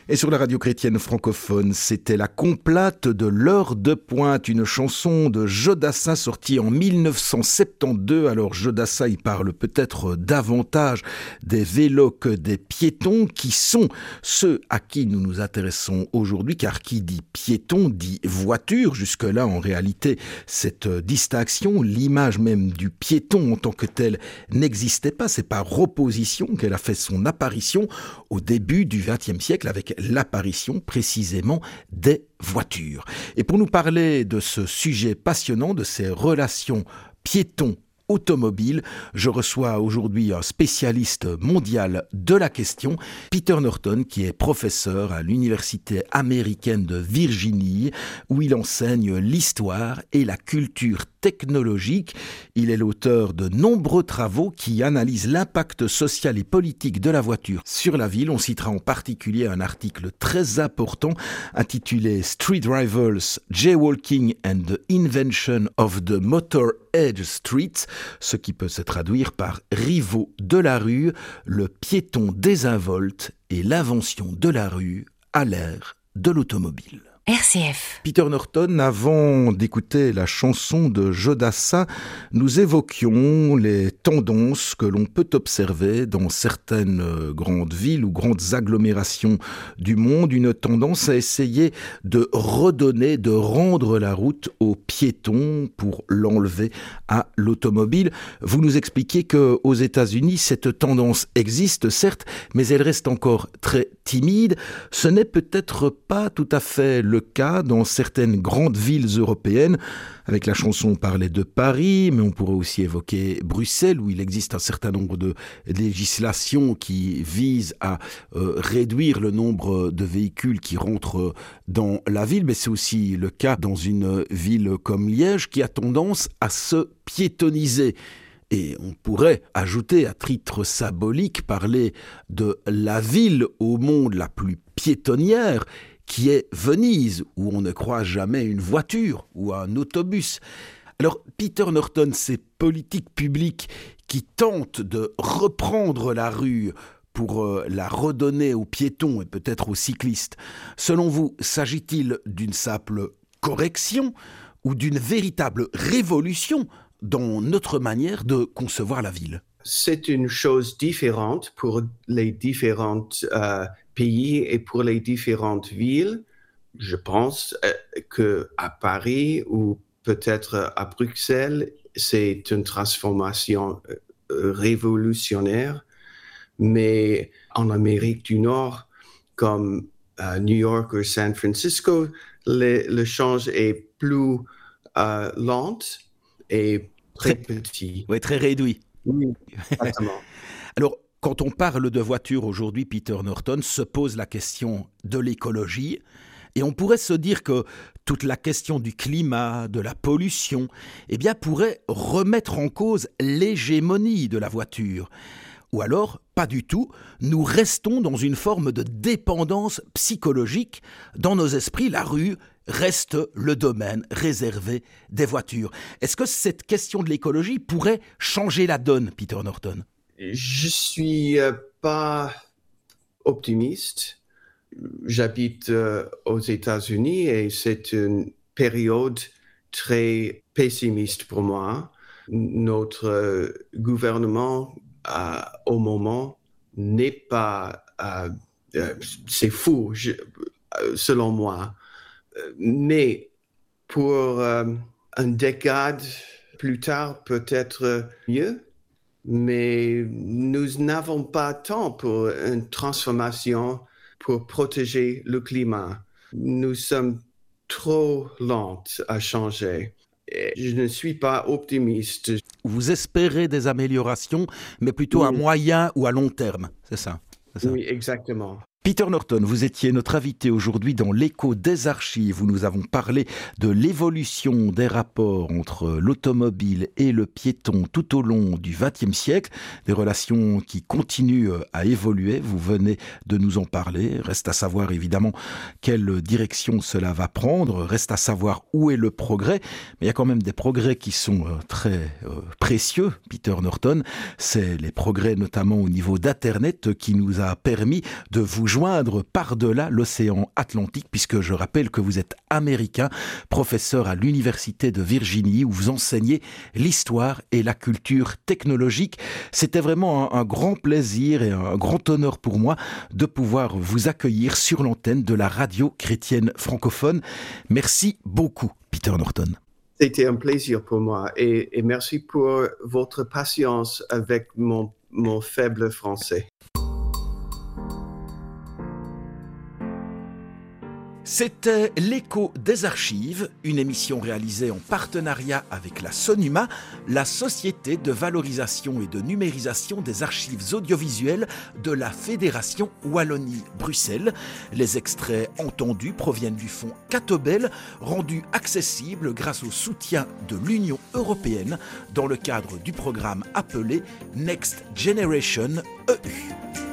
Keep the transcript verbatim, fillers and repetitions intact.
Et sur la radio chrétienne francophone, c'était la complainte de l'heure de pointe, une chanson de Jodassin sortie en dix-neuf cent soixante-douze. Alors Jodassin, il parle peut-être davantage des vélos que des piétons, qui sont ceux à qui nous nous intéressons aujourd'hui, car qui dit piéton dit voiture. Jusque-là, en réalité, cette distinction, l'image même du piéton en tant que tel n'existait pas. C'est par opposition qu'elle a fait son apparition au début du vingtième siècle, avec l'apparition précisément des voitures. Et pour nous parler de ce sujet passionnant, de ces relations piétons automobile, je reçois aujourd'hui un spécialiste mondial de la question, Peter Norton, qui est professeur à l'Université américaine de Virginie, où il enseigne l'histoire et la culture technologique. Il est l'auteur de nombreux travaux qui analysent l'impact social et politique de la voiture sur la ville. On citera en particulier un article très important intitulé Street Rivals, Jaywalking and the Invention of the Motor Edge Streets, ce qui peut se traduire par rivaux de la rue, le piéton désinvolte et l'invention de la rue à l'ère de l'automobile. R C F. Peter Norton, avant d'écouter la chanson de Jodassin, nous évoquions les tendances que l'on peut observer dans certaines grandes villes ou grandes agglomérations du monde, une tendance à essayer de redonner, de rendre la route aux piétons pour l'enlever à l'automobile. Vous nous expliquez qu'aux États-Unis, cette tendance existe, certes, mais elle reste encore très timide. Ce n'est peut-être pas tout à fait le cas dans certaines grandes villes européennes. Avec la chanson, on parlait de Paris, mais on pourrait aussi évoquer Bruxelles, où il existe un certain nombre de législations qui visent à euh, réduire le nombre de véhicules qui rentrent dans la ville. Mais c'est aussi le cas dans une ville comme Liège, qui a tendance à se piétoniser. Et on pourrait ajouter, à titre symbolique, parler de la ville au monde la plus piétonnière, qui est Venise, où on ne croise jamais une voiture ou un autobus. Alors, Peter Norton, ces politiques publiques qui tentent de reprendre la rue pour euh, la redonner aux piétons et peut-être aux cyclistes, selon vous, s'agit-il d'une simple correction ou d'une véritable révolution dans notre manière de concevoir la ville? C'est une chose différente pour les différents euh, pays et pour les différentes villes. Je pense euh, qu'à Paris ou peut-être à Bruxelles, c'est une transformation euh, révolutionnaire. Mais en Amérique du Nord, comme euh, New York ou San Francisco, le, le change est plus euh, lent et très, très petit. Oui, très réduit. Oui, exactement. Alors, quand on parle de voiture aujourd'hui, Peter Norton, se pose la question de l'écologie. Et on pourrait se dire que toute la question du climat, de la pollution, eh bien, pourrait remettre en cause l'hégémonie de la voiture. Ou alors, pas du tout, nous restons dans une forme de dépendance psychologique. Dans nos esprits, la rue reste le domaine réservé des voitures. Est-ce que cette question de l'écologie pourrait changer la donne, Peter Norton ? Je suis euh, pas optimiste. J'habite euh, aux États-Unis et c'est une période très pessimiste pour moi. Notre euh, gouvernement, euh, au moment, n'est pas... Euh, euh, c'est fou, je, euh, selon moi. Mais pour euh, une décade plus tard, peut-être mieux. Mais nous n'avons pas de temps pour une transformation pour protéger le climat. Nous sommes trop lents à changer. Et je ne suis pas optimiste. Vous espérez des améliorations, mais plutôt oui. à moyen ou à long terme, c'est ça, c'est ça. Oui, exactement. Peter Norton, vous étiez notre invité aujourd'hui dans l'écho des archives où nous avons parlé de l'évolution des rapports entre l'automobile et le piéton tout au long du vingtième siècle, des relations qui continuent à évoluer. Vous venez de nous en parler. Reste à savoir évidemment quelle direction cela va prendre, reste à savoir où est le progrès, mais il y a quand même des progrès qui sont très euh, précieux, Peter Norton. C'est les progrès notamment au niveau d'Internet qui nous a permis de vous joindre joindre par-delà l'océan Atlantique, puisque je rappelle que vous êtes américain, professeur à l'Université de Virginie, où vous enseignez l'histoire et la culture technologique. C'était vraiment un, un grand plaisir et un grand honneur pour moi de pouvoir vous accueillir sur l'antenne de la radio chrétienne francophone. Merci beaucoup, Peter Norton. C'était un plaisir pour moi et, et merci pour votre patience avec mon, mon faible français. C'était l'Écho des Archives, une émission réalisée en partenariat avec la Sonuma, la Société de valorisation et de numérisation des archives audiovisuelles de la Fédération Wallonie-Bruxelles. Les extraits entendus proviennent du fonds Catobel, rendu accessible grâce au soutien de l'Union européenne dans le cadre du programme appelé Next Generation E U.